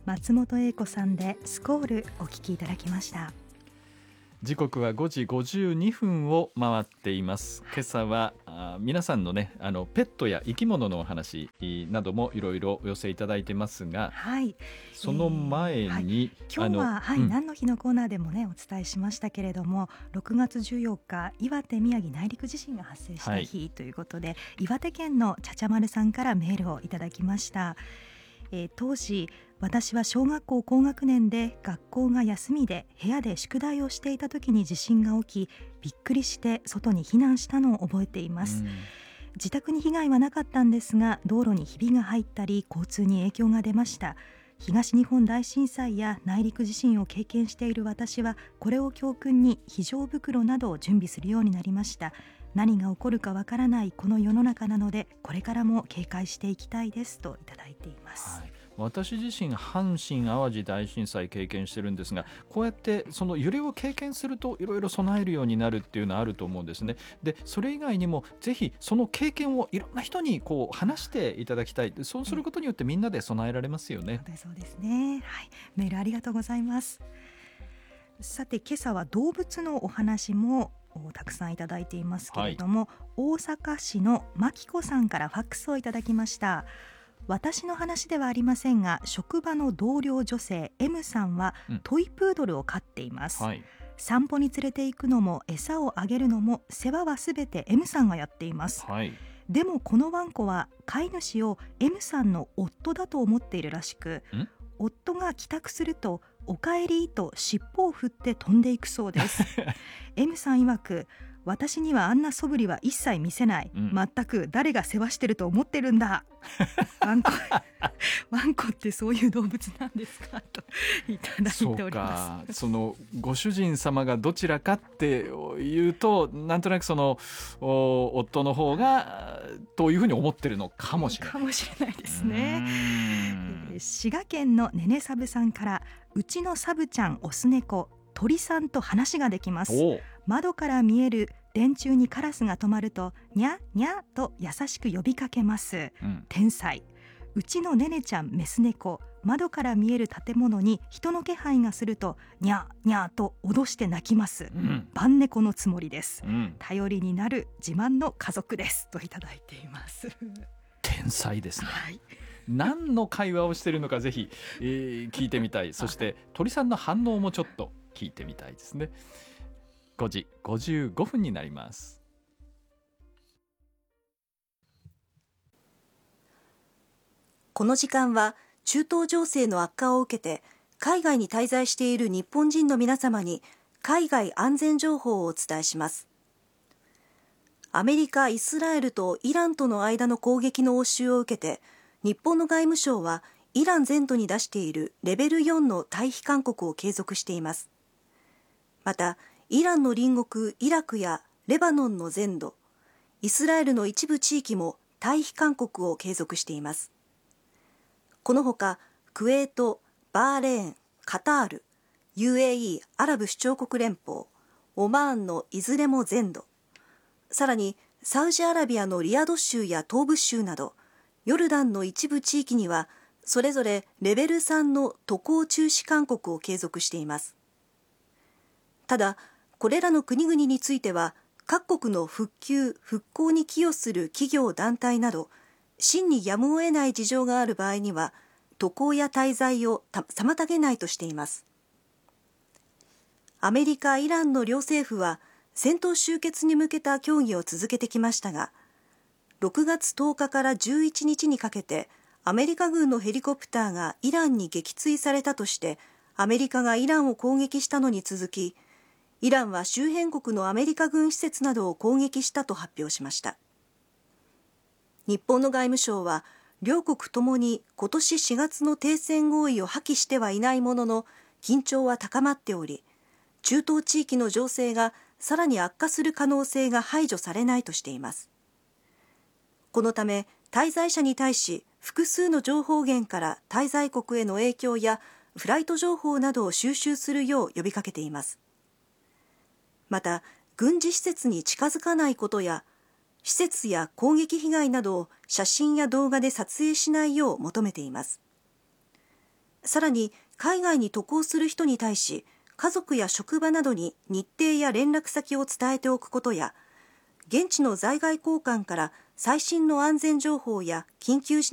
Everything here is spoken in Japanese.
松本英子さんでスコールお聞きいただきました。 時刻は5時52分を回っています。今朝は皆さんのね、ペットや生き物のお話などもいろいろお寄せいただいてますが、 はい、 その前に、 今日は、何の日のコーナーでもねお伝えしましたけれども、6月14日岩手宮城内陸地震が発生した日ということで、岩手県のちゃちゃまるさんからメールをいただきました。当時私は小学校高学年で学校が休みで部屋で宿題をしていた時に地震が起き、びっくりして外に避難したのを覚えています。自宅に被害はなかったんですが、道路にひびが入ったり交通に影響が出ました。東日本大震災や内陸地震を経験している私はこれを教訓に非常袋などを準備するようになりました。何が起こるかわからないこの世の中なので、これからも警戒していきたいですといただいています。 私自身阪神淡路大震災経験してるんですが、こうやってその揺れを経験するといろいろ備えるようになるっていうのはあると思うんですね。でそれ以外にもぜひその経験をいろんな人にこう話していただきたい。そうすることによってみんなで備えられますよね。 そうですね、メールありがとうございます。さて今朝は動物のお話もたくさんいただいていますけれども、大阪市のまきこさんからファックスをいただきました。私の話ではありませんが、職場の同僚女性 M さんはトイプードルを飼っています。散歩に連れて行くのも餌をあげるのも世話はすべて M さんがやっています。でもこのワンコは飼い主を M さんの夫だと思っているらしく、夫が帰宅するとおかえりと尻尾を振って飛んでいくそうです。M さん曰く、私にはあんな素振りは一切見せない、全く誰が世話してると思ってるんだ。ワンコってそういう動物なんですかといただいております。 そのご主人様がどちらかっていうと、なんとなくその夫の方がというふうに思ってるのかもしれないですね。滋賀県のねねさぶさんから、うちのサブちゃんオス猫鳥さんと話ができます。窓から見える電柱にカラスが止まるとにゃにゃと優しく呼びかけます。天才。うちのねねちゃんメス猫、窓から見える建物に人の気配がするとにゃにゃと脅して鳴きます。晩猫のつもりです。頼りになる自慢の家族ですといただいています。 天才ですね。何の会話をしているのかぜひ、聞いてみたい。そして鳥さんの反応もちょっと聞いてみたいですね。5時55分になります。 この時間は中東情勢の悪化を受けて海外に滞在している日本人の皆様に海外安全情報をお伝えします。アメリカ、イスラエルとイランとの間の攻撃の応酬を受けて、日本の外務省はイラン全土に出しているレベル4の退避勧告を継続しています。また、イランの隣国イラクやレバノンの全土、イスラエルの一部地域も退避勧告を継続しています。このほか、クウェート、バーレーン、カタール、UAE アラブ首長国連邦、オマーンのいずれも全土、さらにサウジアラビアのリヤド州や東部州など、ヨルダンの一部地域にはそれぞれレベル3の渡航中止勧告を継続しています。ただ、これらの国々については各国の復旧・復興に寄与する企業団体など真にやむを得ない事情がある場合には渡航や滞在を妨げないとしています。アメリカ・イランの両政府は戦闘終結に向けた協議を続けてきましたが、6月10日から11日にかけてアメリカ軍のヘリコプターがイランに撃墜されたとしてアメリカがイランを攻撃したのに続き、イランは周辺国のアメリカ軍施設などを攻撃したと発表しました。日本の外務省は両国ともに今年4月の停戦合意を破棄してはいないものの緊張は高まっており、中東地域の情勢がさらに悪化する可能性が排除されないとしています。このため滞在者に対し複数の情報源から滞在国への影響やフライト情報などを収集するよう呼びかけています。また、軍事施設に近づかないことや施設や攻撃被害などを写真や動画で撮影しないよう求めています。 さらに海外に渡航する人に対し、家族や職場などに日程や連絡先を伝えておくことや、現地の在外公館から最新の安全情報や緊急時